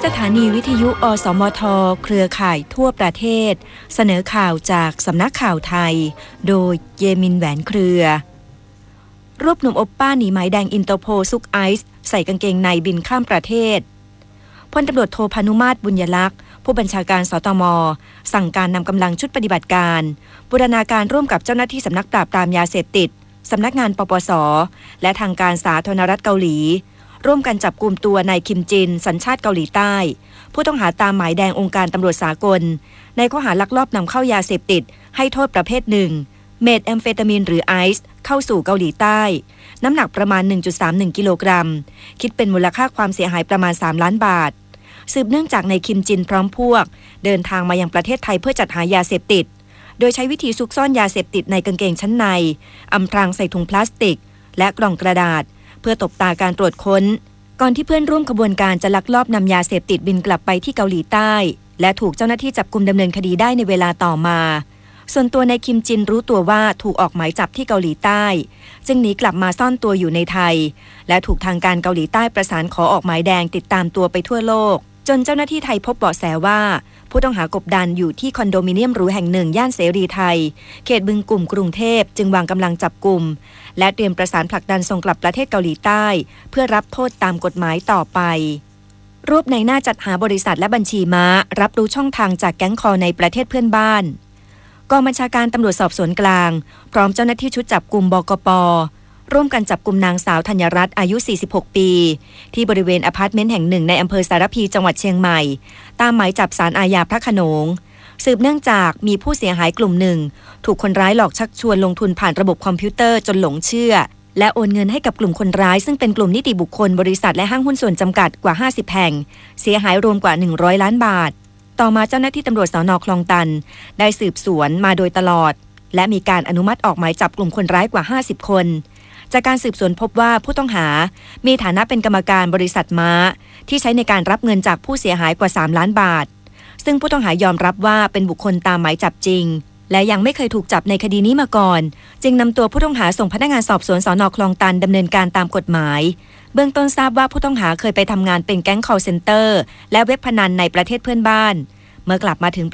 สถานีวิทยุอสมทเครือข่ายทั่วประเทศเสนอข่าวจากสำนักข่าวไทยโดยเยมินแหวนเครือรูปหนุ่มโอปป้าหนีหมายแดงอินเตอร์โพลซุกไอซ์ใส่กางเกงในบินข้ามประเทศพลตำรวจโทพานุมาตรบุญยลักษณ์ผู้บัญชาการสตม.สั่งการนำกำลังชุดปฏิบัติการบูรณาการร่วมกับเจ้าหน้าที่สำนักปราบปรามยาเสพติดสำนักงานปปส.และทางการสาธารณรัฐเกาหลีร่วมกันจับกุมตัวนายคิมจินสัญชาติเกาหลีใต้ผู้ต้องหาตามหมายแดงองค์การตำรวจสากลในข้อหาลักลอบนำเข้ายาเสพติดให้โทษประเภทหนึ่งเมทแอมเฟตามีนหรือไอซ์เข้าสู่เกาหลีใต้น้ำหนักประมาณ 1.31 กิโลกรัมคิดเป็นมูลค่าความเสียหายประมาณ3ล้านบาทสืบเนื่องจากนายคิมจินพร้อมพวกเดินทางมายังประเทศไทยเพื่อจัดหายาเสพติดโดยใช้วิธีซุกซ่อนยาเสพติดในกางเกงชั้นในอำพรางใส่ถุงพลาสติกและกล่องกระดาษเพื่อตบตาการตรวจค้นก่อนที่เพื่อนร่วมขบวนการจะลักลอบนำยาเสพติดบินกลับไปที่เกาหลีใต้และถูกเจ้าหน้าที่จับกุมดำเนินคดีได้ในเวลาต่อมาส่วนตัวนายคิมจินรู้ตัวว่าถูกออกหมายจับที่เกาหลีใต้จึงหนีกลับมาซ่อนตัวอยู่ในไทยและถูกทางการเกาหลีใต้ประสานขอออกหมายแดงติดตามตัวไปทั่วโลกจนเจ้าหน้าที่ไทยพบเบาะแสว่าผู้ต้องหากบดานอยู่ที่คอนโดมิเนียมหรูแห่งหนึ่งย่านเสรีไทยเขตบึงกลุ่มกรุงเทพจึงวางกำลังจับกุมและเตรียมประสานผลักดันส่งกลับประเทศเกาหลีใต้เพื่อรับโทษตามกฎหมายต่อไปรูปในหน้าจัดหาบริษัทและบัญชีม้ารับรู้ช่องทางจากแก๊งคอในประเทศเพื่อนบ้านกองบัญชาการตำรวจสอบสวนกลางพร้อมเจ้าหน้าที่ชุดจับกุมบกป.ร่วมกันจับกุมนางสาวธัญรัตน์อายุ46ปีที่บริเวณอพาร์ตเมนต์แห่งหนึ่งในอำเภอสารพีจังหวัดเชียงใหม่ตามหมายจับศาลอาญาพระโขนงสืบเนื่องจากมีผู้เสียหายกลุ่มหนึ่งถูกคนร้ายหลอกชักชวนลงทุนผ่านระบบคอมพิวเตอร์จนหลงเชื่อและโอนเงินให้กับกลุ่มคนร้ายซึ่งเป็นกลุ่มนิติบุคคลบริษัทและห้างหุ้นส่วนจำกัดกว่า50แห่งเสียหายรวมกว่า100ล้านบาทต่อมาเจ้าหน้าที่ตำรวจสน.คลองตันได้สืบสวนมาโดยตลอดและมีการอนุมัติออกหมายจับกลุ่มคนร้ายกว่า50คนจากการสืบสวนพบว่าผู้ต้องหามีฐานะเป็นกรรมการบริษัทม้าที่ใช้ในการรับเงินจากผู้เสียหายกว่า3ล้านบาทซึ่งผู้ต้องหายอมรับว่าเป็นบุคคลตามหมายจับจริงและยังไม่เคยถูกจับในคดีนี้มาก่อนจึงนำตัวผู้ต้องหาส่งพนักงานสอบสวนสน.คลองตันดำเนินการตามกฎหมายเบื้องต้นทราบว่าผู้ต้องหาเคยไปทำงานเป็นแก๊ง call center และเว็บพนันในประเทศเพื่อนบ้านเมื่อกลับมาถึง